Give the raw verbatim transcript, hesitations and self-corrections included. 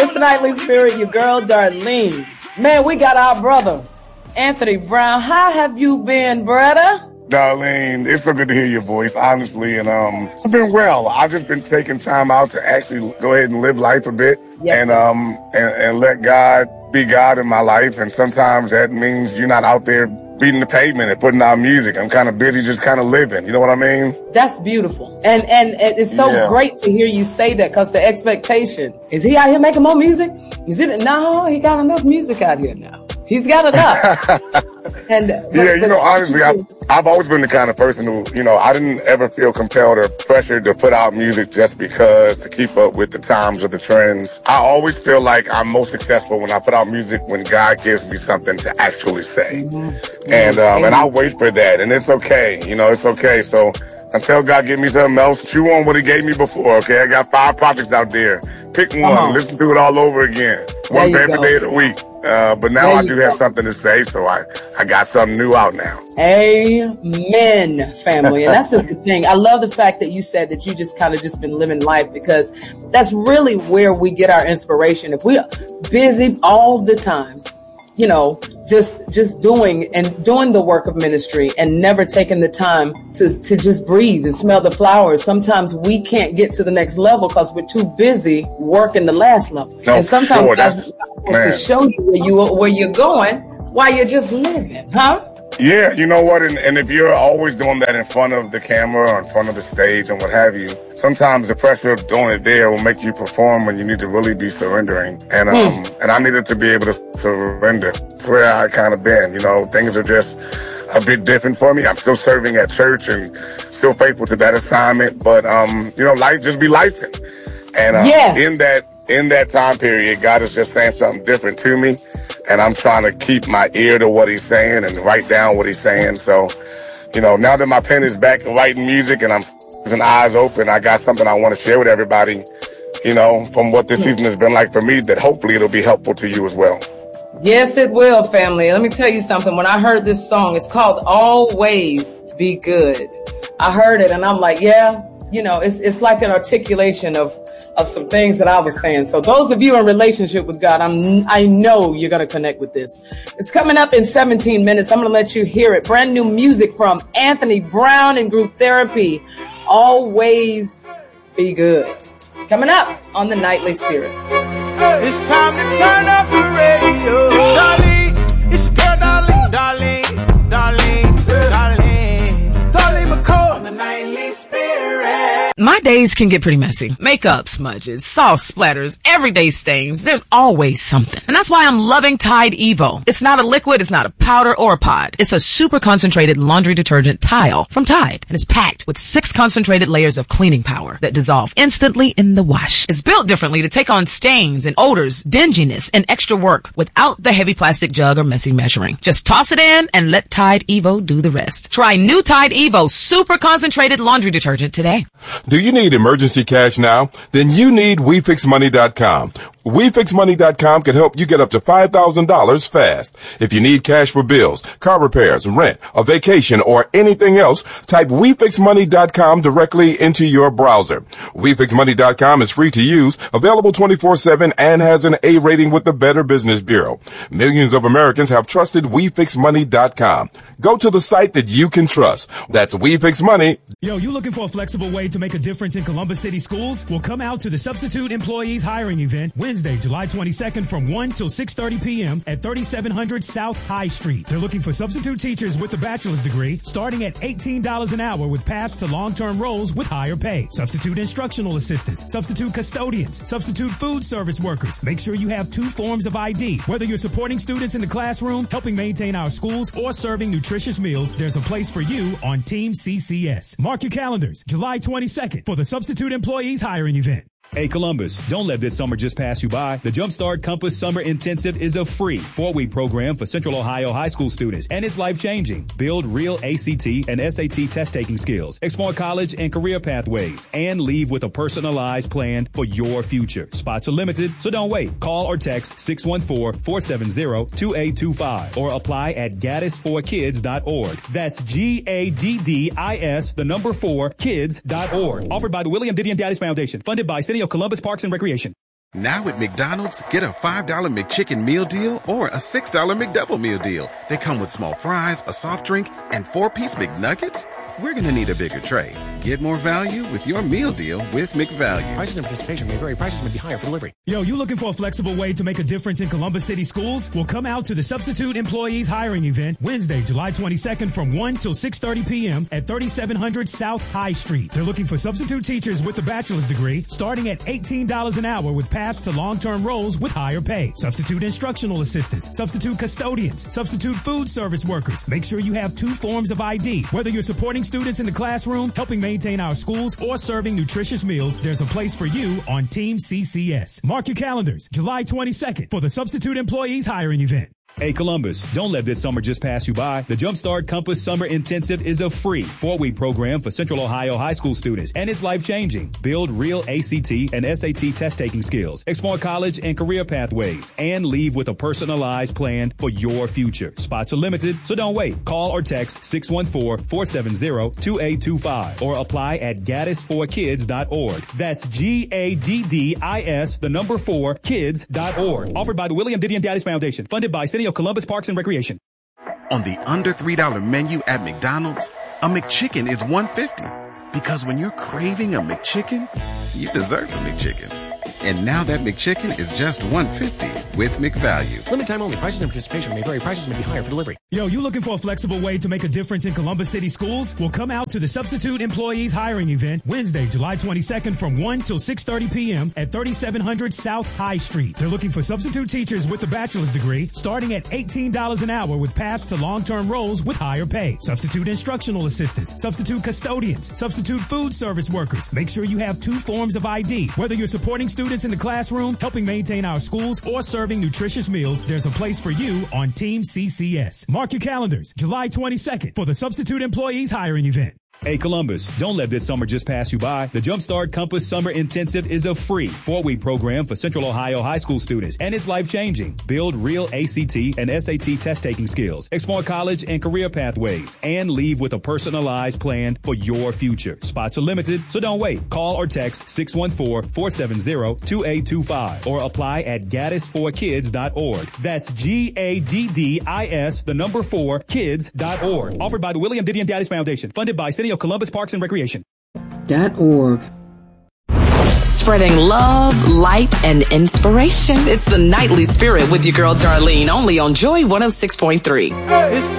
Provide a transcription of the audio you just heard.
it's the Nightly Spirit, your girl Darlene. Man, we got our brother, Anthony Brown. How have you been, brother? Darlene, it's so good to hear your voice, honestly, and um, I've been well. I've just been taking time out to actually go ahead and live life a bit, yes, and um, and, and let God be God in my life. And sometimes that means you're not out there beating the pavement and putting out music. I'm kind of busy, just kind of living. You know what I mean? That's beautiful, and and, and it's so yeah. great to hear you say that, because the expectation is he out here making more music? Is it? No, he got enough music out here now. He's got enough. and but, yeah, you know, honestly, I've, I've always been the kind of person who, you know, I didn't ever feel compelled or pressured to put out music just because to keep up with the times or the trends. I always feel like I'm most successful when I put out music when God gives me something to actually say. Mm-hmm. And um, and I wait for that, and it's okay. You know, it's okay. So until God give me something else, chew on what he gave me before, okay? I got five projects out there. Pick one, listen to it all over again. One every day of the week. Uh, but now I do have something to say, so I, I got something new out now. Amen, family. And that's just the thing. I love the fact that you said that you just kind of just been living life, because that's really where we get our inspiration. If we're busy all the time, you know, just just doing and doing the work of ministry and never taking the time to to just breathe and smell the flowers. Sometimes we can't get to the next level because we're too busy working the last level. No, and sometimes sure, God's supposed to show you where you where you're going while you're just living, huh? Yeah, you know what? And, and if you're always doing that in front of the camera or in front of the stage and what have you, sometimes the pressure of doing it there will make you perform when you need to really be surrendering. And um, mm. and I needed to be able to surrender. That's where I kind of been. You know, things are just a bit different for me. I'm still serving at church and still faithful to that assignment. But, um, you know, life just be lifing. And um, yeah. in that in that time period, God is just saying something different to me. And I'm trying to keep my ear to what he's saying and write down what he's saying. So, you know, now that my pen is back and writing music and I'm and eyes open, I got something I want to share with everybody, you know, from what this season has been like for me, that hopefully it'll be helpful to you as well. Yes, it will, family. Let me tell you something. When I heard this song, it's called Always Be Good. I heard it and I'm like, yeah, you know, it's it's like an articulation of of some things that I was saying. So those of you in relationship with God, I'm, I know you're going to connect with this. It's coming up in seventeen minutes. I'm going to let you hear it. Brand new music from Anthony Brown and Group Therapy. Always Be Good. Coming up on the Nightly Spirit. It's time to turn up the radio. Darlene, it's your girl Darlene, Darlene, Darlene, Darlene. Darlene McCall on the Nightly Spirit. My days can get pretty messy. Makeup smudges, sauce splatters, everyday stains. There's always something. And that's why I'm loving Tide Evo. It's not a liquid, it's not a powder or a pod. It's a super concentrated laundry detergent tile from Tide. And it's packed with six concentrated layers of cleaning power that dissolve instantly in the wash. It's built differently to take on stains and odors, dinginess, and extra work without the heavy plastic jug or messy measuring. Just toss it in and let Tide Evo do the rest. Try new Tide Evo super concentrated laundry detergent today. Do you need emergency cash now? Then you need We Fix Money dot com. We Fix Money dot com can help you get up to five thousand dollars fast. If you need cash for bills, car repairs, rent, a vacation, or anything else, type We Fix Money dot com directly into your browser. We Fix Money dot com is free to use, available twenty-four seven, and has an A rating with the Better Business Bureau. Millions of Americans have trusted We Fix Money dot com. Go to the site that you can trust. That's We Fix Money. Yo, you looking for a flexible way to make a difference in Columbus City schools? Well, come out to the Substitute Employees Hiring Event Wednesday, July twenty-second from one till six thirty p.m. at thirty-seven hundred South High Street. They're looking for substitute teachers with a bachelor's degree starting at eighteen dollars an hour with paths to long-term roles with higher pay. Substitute instructional assistants, substitute custodians, substitute food service workers. Make sure you have two forms of I D. Whether you're supporting students in the classroom, helping maintain our schools, or serving nutritious meals, there's a place for you on Team C C S. Mark your calendars, July twenty-second for the Substitute Employees Hiring Event. Hey Columbus, don't let this summer just pass you by. The Jumpstart Compass Summer Intensive is a free four-week program for Central Ohio high school students, and it's life-changing. Build real A C T and S A T test-taking skills, explore college and career pathways, and leave with a personalized plan for your future. Spots are limited, so don't wait. Call or text six one four, four seven zero, two eight two five or apply at gaddis for kids dot org. That's G A D D I S, the number four, kids dot org. Offered by the William Didion Gaddis Foundation, funded by City of Columbus Parks and Recreation. Now at McDonald's, get a five dollar McChicken meal deal or a six dollar McDouble meal deal. They come with small fries, a soft drink, and four-piece McNuggets. We're going to need a bigger tray. Get more value with your meal deal with McValue. Prices and participation may vary. Prices may be higher for delivery. Yo, you looking for a flexible way to make a difference in Columbus City schools? Well, come out to the Substitute Employees Hiring Event Wednesday, July twenty-second from one till six thirty p.m. at thirty-seven hundred South High Street. They're looking for substitute teachers with a bachelor's degree starting at eighteen dollars an hour with paths to long-term roles with higher pay. Substitute instructional assistants, substitute custodians, substitute food service workers. Make sure you have two forms of I D. Whether you're supporting students in the classroom, helping maintain our schools, or serving nutritious meals, there's a place for you on Team C C S. Mark your calendars, July twenty-second for the Substitute Employees Hiring Event. Hey Columbus, don't let this summer just pass you by. The Jumpstart Compass Summer Intensive is a free four-week program for Central Ohio high school students, and it's life-changing. Build real A C T and S A T test-taking skills, explore college and career pathways, and leave with a personalized plan for your future. Spots are limited, so don't wait. Call or text six one four, four seven zero, two eight two five or apply at gaddis for kids dot org. That's G A D D I S, the number four, kids dot org. Offered by the William Diddy and Gaddis Foundation. Funded by City of Columbus Parks and Recreation. On the under three dollar menu at McDonald's, a McChicken is one dollar fifty. Because when you're craving a McChicken, you deserve a McChicken. And now that McChicken is just one dollar fifty with McValue. Limited time only. Prices and participation may vary. Prices may be higher for delivery. Yo, you looking for a flexible way to make a difference in Columbus City schools? Well, come out to the Substitute Employees Hiring Event Wednesday, July twenty-second from one till six thirty p.m. at thirty-seven hundred South High Street. They're looking for substitute teachers with a bachelor's degree starting at eighteen dollars an hour with paths to long-term roles with higher pay. Substitute instructional assistants, substitute custodians, substitute food service workers. Make sure you have two forms of I D. Whether you're supporting students in the classroom, helping maintain our schools, or serving nutritious meals, there's a place for you on Team C C S. Mark your calendars, July twenty-second for the Substitute Employees Hiring Event. Hey Columbus, don't let this summer just pass you by. The Jumpstart Compass Summer Intensive is a free four-week program for Central Ohio high school students, and it's life-changing. Build real A C T and S A T test-taking skills, explore college and career pathways, and leave with a personalized plan for your future. Spots are limited, so don't wait. Call or text six one four, four seven zero, two eight two five or apply at gaddis for kids dot org. That's G A D D I S, the number four, kids dot org. Offered by the William Diddy and Gaddis Foundation. Funded by City of Columbus Parks and Recreation. .org. Spreading love, light, and inspiration. It's the Nightly Spirit with your girl Darlene, only on Joy one oh six point three. It's